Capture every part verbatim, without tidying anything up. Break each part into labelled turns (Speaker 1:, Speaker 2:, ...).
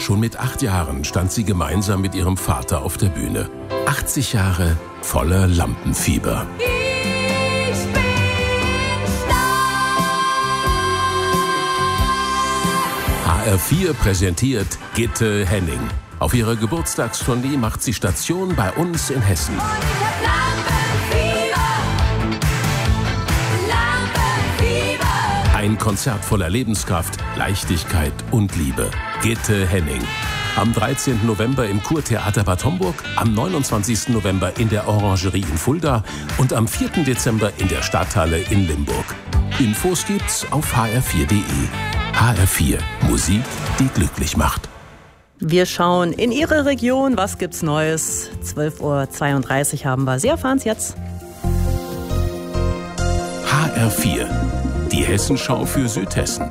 Speaker 1: Schon mit acht Jahren stand sie gemeinsam mit ihrem Vater auf der Bühne. achtzig Jahre voller Lampenfieber.
Speaker 2: Ich bin stark.
Speaker 1: H R vier präsentiert Gitte Henning. Auf ihrer Geburtstagstournee macht sie Station bei uns in Hessen.
Speaker 2: Und ich hab Lampenfieber. Lampenfieber.
Speaker 1: Ein Konzert voller Lebenskraft, Leichtigkeit und Liebe. Gitte Henning. Am dreizehnten November im Kurtheater Bad Homburg, am neunundzwanzigsten November in der Orangerie in Fulda und am vierten Dezember in der Stadthalle in Limburg. Infos gibt's auf h r vier punkt d e. H R vier. Musik, die glücklich macht.
Speaker 3: Wir schauen in Ihre Region. Was gibt's Neues? zwölf Uhr zweiunddreißig haben wir. Sie erfahren's jetzt.
Speaker 1: H R vier. Die Hessenschau für Südhessen.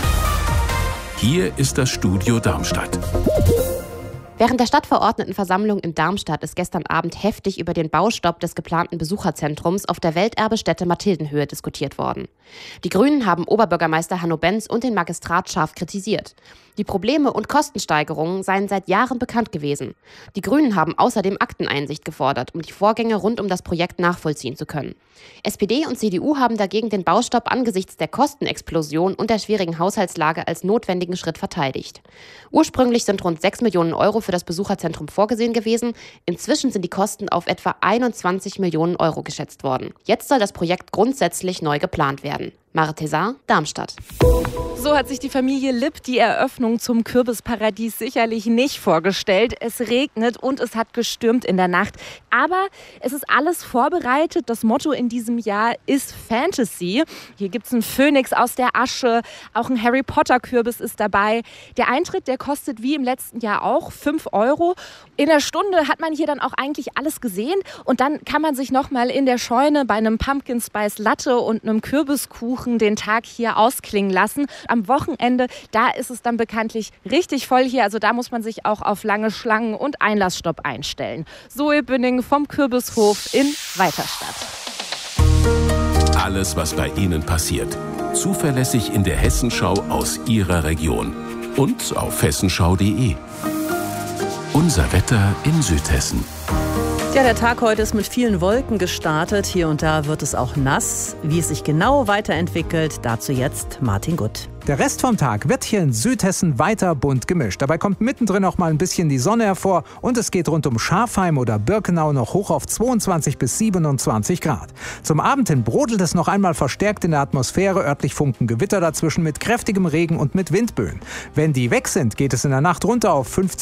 Speaker 1: Hier ist das Studio Darmstadt.
Speaker 4: Während der Stadtverordnetenversammlung in Darmstadt ist gestern Abend heftig über den Baustopp des geplanten Besucherzentrums auf der Welterbestätte Mathildenhöhe diskutiert worden. Die Grünen haben Oberbürgermeister Hanno Benz und den Magistrat scharf kritisiert. Die Probleme und Kostensteigerungen seien seit Jahren bekannt gewesen. Die Grünen haben außerdem Akteneinsicht gefordert, um die Vorgänge rund um das Projekt nachvollziehen zu können. S P D und C D U haben dagegen den Baustopp angesichts der Kostenexplosion und der schwierigen Haushaltslage als notwendigen Schritt verteidigt. Ursprünglich sind rund sechs Millionen Euro für das Besucherzentrum vorgesehen gewesen. Inzwischen sind die Kosten auf etwa einundzwanzig Millionen Euro geschätzt worden. Jetzt soll das Projekt grundsätzlich neu geplant werden. Mare Thézard, Darmstadt.
Speaker 5: So hat sich die Familie Lipp die Eröffnung zum Kürbisparadies sicherlich nicht vorgestellt. Es regnet und es hat gestürmt in der Nacht. Aber es ist alles vorbereitet. Das Motto in diesem Jahr ist Fantasy. Hier gibt es einen Phönix aus der Asche. Auch ein Harry Potter Kürbis ist dabei. Der Eintritt, der kostet wie im letzten Jahr auch fünf Euro. In der Stunde hat man hier dann auch eigentlich alles gesehen. Und dann kann man sich noch mal in der Scheune bei einem Pumpkin Spice Latte und einem Kürbiskuchen den Tag hier ausklingen lassen. Am Wochenende, da ist es dann bekanntlich richtig voll hier. Also da muss man sich auch auf lange Schlangen und Einlassstopp einstellen. Zoe Bünning vom Kürbishof in Weiterstadt.
Speaker 1: Alles, was bei Ihnen passiert. Zuverlässig in der Hessenschau aus Ihrer Region. Und auf hessenschau punkt d e. Unser Wetter in Südhessen.
Speaker 3: Ja, der Tag heute ist mit vielen Wolken gestartet. Hier und da wird es auch nass. Wie es sich genau weiterentwickelt, dazu jetzt Martin Gutt.
Speaker 6: Der Rest vom Tag wird hier in Südhessen weiter bunt gemischt. Dabei kommt mittendrin auch mal ein bisschen die Sonne hervor und es geht rund um Schafheim oder Birkenau noch hoch auf zweiundzwanzig bis siebenundzwanzig Grad. Zum Abend hin brodelt es noch einmal verstärkt in der Atmosphäre, örtlich funken Gewitter dazwischen mit kräftigem Regen und mit Windböen. Wenn die weg sind, geht es in der Nacht runter auf fünfzehn